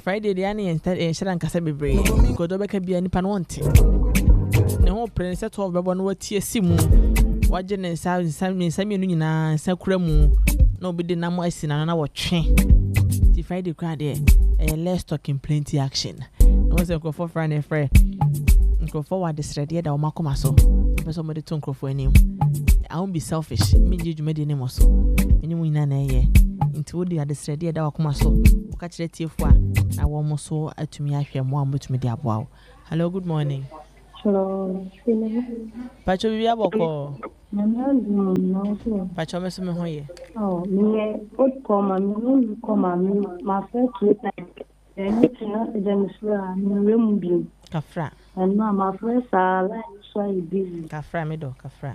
Friday the ani shara nkasa bebre because obeka bia nipa no wonte ne ho pre se 12 bebo no watie simu waje ne nsa mienu nyina nsa kura mu na obi de nam asina na wotwe the Friday crowd there less talking plenty action no say go for friend go forward this ready da o makoma so person mo de to nkrofo anim I won't be selfish me judgment de name so enyum nyina na ye nti wo de adesrede da wakoma so wo ka kire tiefo a na wo mo so atumi ahwe mo amotumi de aboa wo. Hello, good morning. Hello. Pacho bibia boko. No. Pacho me so me hoye. Oh, me old coma, me my first time. And it's not the Jemisra, me room be. Kafra. And now my friends are like so busy. Kafra me do, kafra.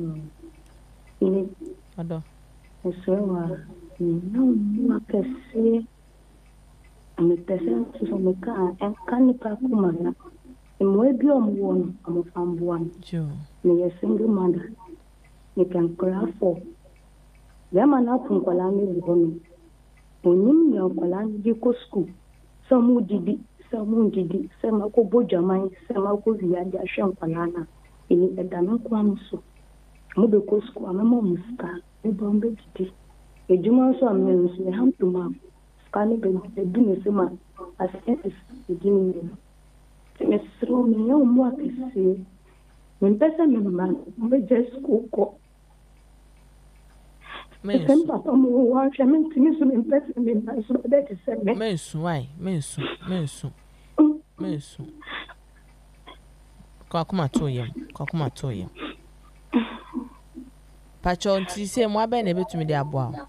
Odo. So no can see. I'm person so me can pa kuma na. Mo ebi omwon amofamboan. Jo. Me a single mother. Me can cry for. Yama na punkwala me bibono. Onim me okwala ndi ko school. Some didi, some ko bojaman, some ko viade ahwe nkwala na. Eni edana kwa nso. Mo be ko school amama muska. E bombe didi. Ejuma so amene so ham to ma. Skani be du me sema asent is beginning. Me sro me yo mo akese. Me pesa me man, me just ko. Me papa mo wa hwe me ntimi so me pesa me na so that is me. Mensu. Kwa kuma to yem. Pacho nti se mo abe na betumi de aboa.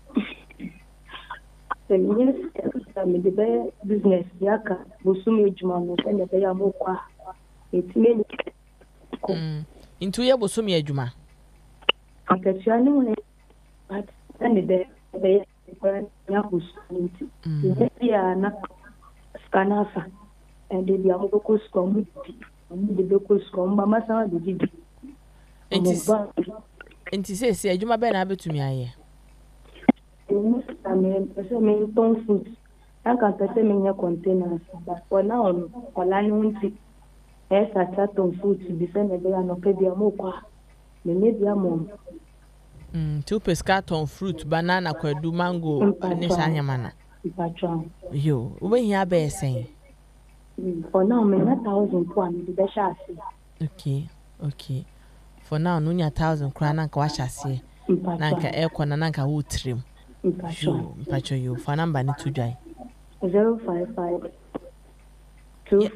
Se me de business yaka bosumi ejuma no se ne be ya mo kwa. Etime Into ye bosumi ejuma. Akatua ni mo but and the ya bosumi. Ya na scanner and the amoko skom the beko skom ba masa de didi. Enti se ejuma be na betumi aye. Me ton food. I can pese me containers, but for now, kola nunti. Esa chaton food bi se ne be ya no pe bi amokwa. Me ne bi amom. Two pescaton fruit, banana, kwadu, mango, and shanyamana. Yo, we here be saying. For now, me 1,000 kwa me be shasi. Okay. For now, nunya 1,000 kwa nanka washasi. Nanka eko na nanka utrim. Mpacho yo. For number ni tujai. 055 2